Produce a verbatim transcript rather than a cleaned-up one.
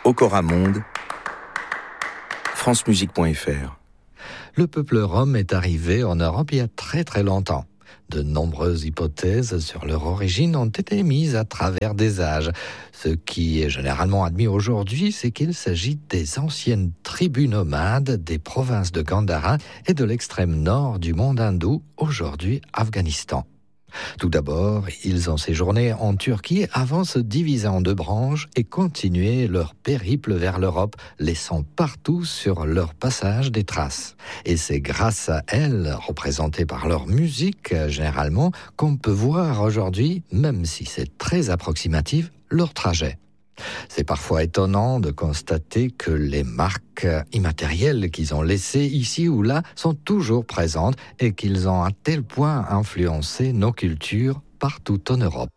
Ocoramonde, francemusique point f r. Le peuple rom est arrivé en Europe il y a très très longtemps. De nombreuses hypothèses sur leur origine ont été mises à travers des âges. Ce qui est généralement admis aujourd'hui, c'est qu'il s'agit des anciennes tribus nomades des provinces de Gandhara et de l'extrême nord du monde hindou, aujourd'hui Afghanistan. Tout d'abord, ils ont séjourné en Turquie avant se diviser en deux branches et continuer leur périple vers l'Europe, laissant partout sur leur passage des traces. Et c'est grâce à elles, représentées par leur musique généralement, qu'on peut voir aujourd'hui, même si c'est très approximatif, leur trajet. C'est parfois étonnant de constater que les marques immatérielles qu'ils ont laissées ici ou là sont toujours présentes et qu'ils ont à tel point influencé nos cultures partout en Europe.